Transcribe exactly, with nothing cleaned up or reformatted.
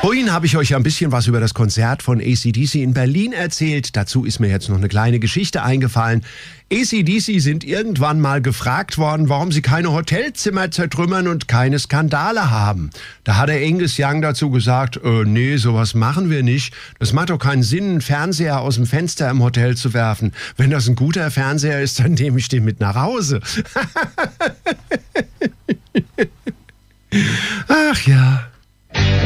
Vorhin habe ich euch ja ein bisschen was über das Konzert von A C D C in Berlin erzählt. Dazu ist mir jetzt noch eine kleine Geschichte eingefallen. A C D C sind irgendwann mal gefragt worden, warum sie keine Hotelzimmer zertrümmern und keine Skandale haben. Da hat der Angus Young dazu gesagt, äh, nee, sowas machen wir nicht. Das macht doch keinen Sinn, einen Fernseher aus dem Fenster im Hotel zu werfen. Wenn das ein guter Fernseher ist, dann nehme ich den mit nach Hause. Ach ja.